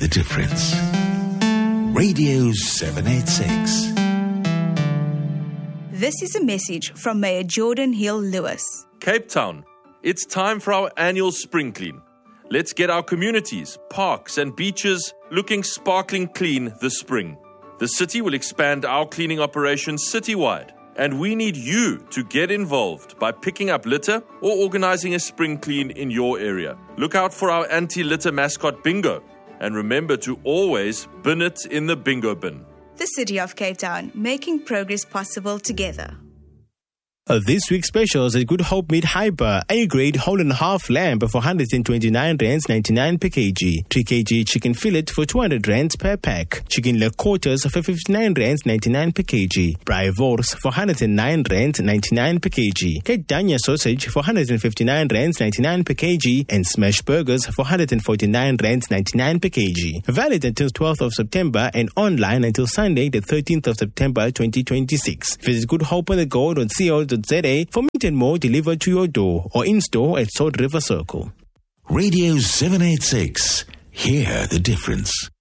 the difference. Radio 786. This is a message from Mayor Jordan Hill-Lewis. Cape Town, it's time for our annual spring clean. Let's get our communities, parks and beaches looking sparkling clean this spring. The city will expand our cleaning operations citywide, and we need you to get involved by picking up litter or organizing a spring clean in your area. Look out for our anti-litter mascot bingo, and remember to always bin it in the bingo bin. The City of Cape Town, making progress possible together. This week's specials at Good Hope Meat Hyper. A-grade whole and half lamb for 129 rands 99 per kg. 3 kg chicken fillet for 200 rands per pack. Chicken leg quarters for 59 rands 99 per kg. Braai wors for 109 rands 99 per kg. Ketanya sausage for 159 rands 99 per kg. And smash burgers for 149 rands 99 per kg. Valid until 12th of September and online until Sunday the 13th of September 2026. Visit goodhopeonthego.co.za for meat and more delivered to your door or in-store at Sword River Circle. Radio 786. Hear the difference.